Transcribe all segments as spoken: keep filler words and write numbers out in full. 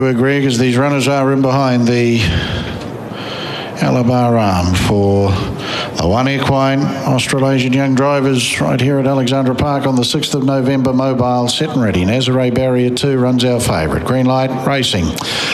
Greg, as these runners are in behind the Alabar Arm for the One Equine Australasian Young Drivers right here at Alexandra Park on the sixth of November. Mobile, set and ready. Nazare Barrier two runs our favourite. Green light racing.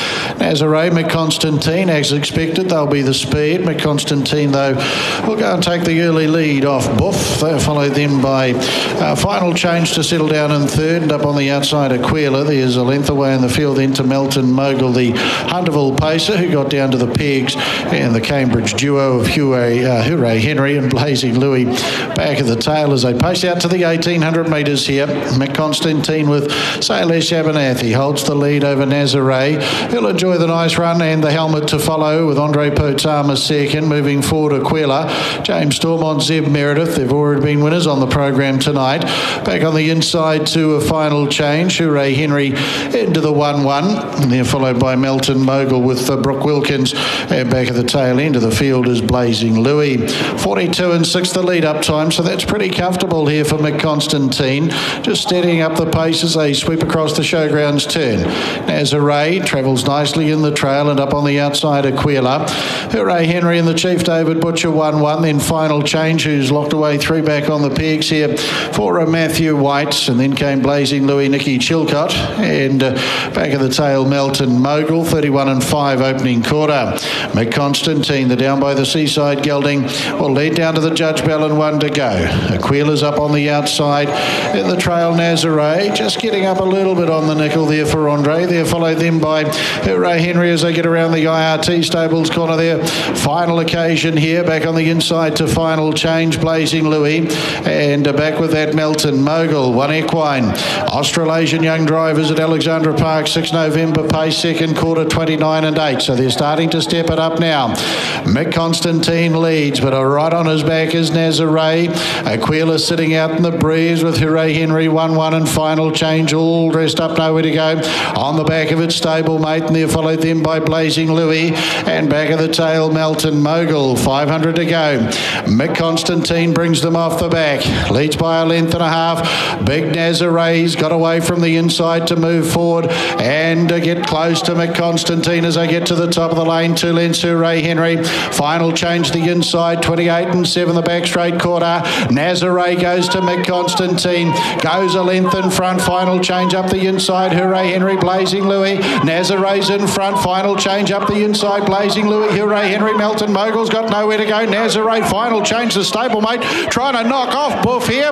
Nazare, McConstantine, as expected, they'll be the speed. McConstantine, though, will go and take the early lead off Buff. They'll follow them by uh, Final Change to settle down in third, and up on the outside Aquila. There's a length away in the field into Melton Mogul, the Hunterville pacer, who got down to the pegs, and the Cambridge duo of Hooray, uh, Hooray Henry and Blazing Louis back at the tail as they pace out to the eighteen hundred metres here. McConstantine with Sailesh Abernathy holds the lead over Nazare. He'll enjoy the nice run and the helmet to follow with Andre Potama second. Moving forward, Aquila, James Stormont, Zeb Meredith. They've already been winners on the program tonight. Back on the inside to a Final Change. Hooray Henry into the one one. And they're followed by Melton Mogul with uh, Brooke Wilkins. And back at the tail end of the field is Blazing Louis. forty-two and six the lead up time, so that's pretty comfortable here for McConstantine. Just steadying up the pace as they sweep across the showgrounds turn. Nazare travels nicely in the trail, and up on the outside Aquila. Hooray Henry and the Chief David Butcher one one. Then Final Change, who's locked away three back on the pegs here for uh, Matthew White. And then came Blazing Louis, Nicky Chilcott, and uh, back of the tail Melton Mogul. thirty-one and five opening quarter. McConstantine, the down by the seaside gelding, will lead down to the Judge Bell and one to go. Aquila's up on the outside in the trail. Nazare just getting up a little bit on the nickel there for Andre. They're followed then by Hooray Henry as they get around the I R T stables corner there. Final occasion here, back on the inside to Final Change, Blazing Louis, and uh, back with that Melton Mogul. One Equine Australasian Young Drivers at Alexandra Park, sixth of November, pace second quarter, twenty-nine and eight, so they're starting to step it up now. McConstantine leads, but right on his back is Nazare. Aquila sitting out in the breeze with Hooray Henry one one and Final Change all dressed up, nowhere to go. On the back of its stablemate, and they're followed then by Blazing Louis, and back of the tail Melton Mogul. five hundred to go. McConstantine brings them off the back, leads by a length and a half. Big Nazare's got away from the inside to move forward and uh, get close to McConstantine as they get to the top of the lane. Two lengths Hooray Henry. Final Change the inside, twenty-eight and seven the back straight quarter. Nazare goes to McConstantine, goes a length in front. Final Change up the inside, Hooray Henry, Blazing Louis. Nazare's in front. Final Change up the inside, Blazing Louis, Hooray Henry. Melton Mogul's got nowhere to go. Nazare, Final Change, the stablemate trying to knock off Buff here,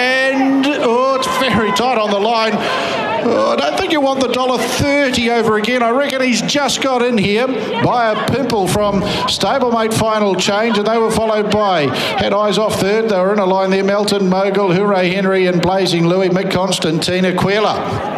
and oh, it's very tight on the line. Oh, I don't think you want the one dollar thirty over again. I reckon he's just got in here by a pimple from stablemate Final Change, and they were followed by, had eyes off third, they were in a line there, Melton Mogul, Hooray Henry and Blazing Louis. McConstantine, Aquila.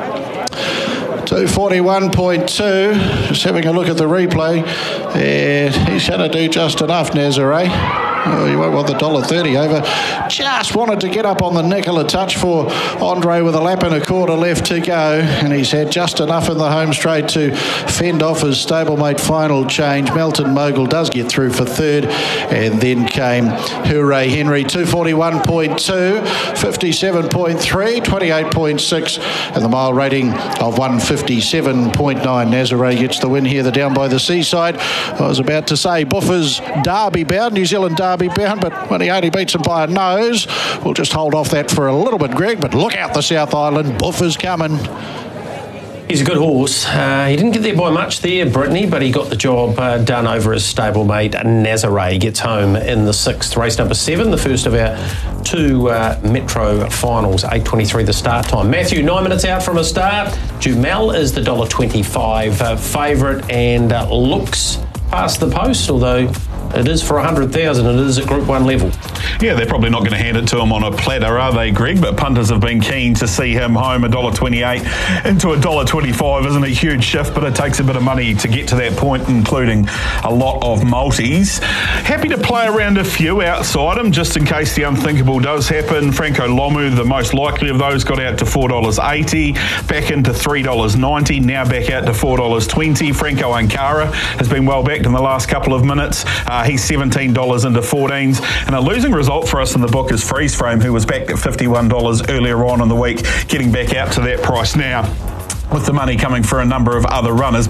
two forty-one point two, just having a look at the replay, and he's going to do just enough, Nazare. Oh, you won't want the one dollar thirty over. Just wanted to get up on the nickel a touch for Andre with a lap and a quarter left to go, and he's had just enough in the home straight to fend off his stablemate Final Change. Melton Mogul does get through for third, and then came Hooray Henry. two forty-one point two, fifty-seven point three, twenty-eight point six, and the mile rating of one fifty-seven point nine. Nazare gets the win here, the down by the seaside. I was about to say Buffer's Derby bound, New Zealand Derby bound, but when he only beats him by a nose, we'll just hold off that for a little bit, Greg. But look out the South Island, Buffer's coming. He's a good horse. Uh, he didn't get there by much there, Brittany, but he got the job uh, done over his stablemate Nazare. Gets home in the sixth, race number seven, the first of our two uh, Metro finals. eight twenty-three the start time. Matthew, nine minutes out from a start. Jumel is the one dollar twenty-five uh, favourite and uh, looks past the post, although it is for one hundred thousand. It is at Group one level. Yeah, they're probably not going to hand it to him on a platter, are they, Greg? But punters have been keen to see him home one dollar twenty-eight into one dollar twenty-five. Isn't a huge shift, but it takes a bit of money to get to that point, including a lot of multis. Happy to play around a few outside him, just in case the unthinkable does happen. Franco Lomu, the most likely of those, got out to four dollars eighty, back into three dollars ninety, now back out to four dollars twenty. Franco Ankara has been well backed in the last couple of minutes. Uh, he's seventeen dollars into fourteens, and a losing result for us in the book is Freeze Frame, who was backed at fifty-one dollars earlier on in the week, getting back out to that price now. with the money coming for a number of other runners.